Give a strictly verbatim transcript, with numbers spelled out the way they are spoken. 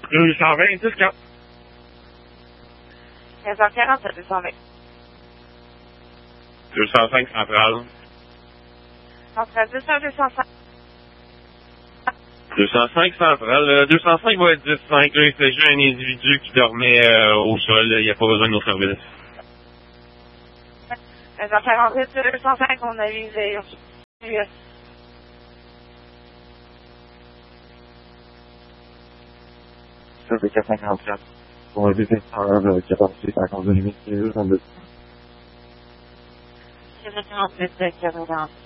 deux cent vingt, dix quatre. quinze heures quarante-sept, deux cent vingt. deux cent cinq centrale. Centrale deux cents, deux cent cinq. deux cent cinq centrale. Euh, deux cent cinq va être dix cinq. Là, il s'agit d'un individu qui dormait euh, au sol. Il n'y a pas besoin de nos services. quinze heures quarante-huit, deux cent cinq, on avise. Euh, Ça fait quatre cent quarante-quatre. Pour un détecteur capacité cinquante-deux limite, deux cent deux. quinze heures quarante-huit, deux cent quarante.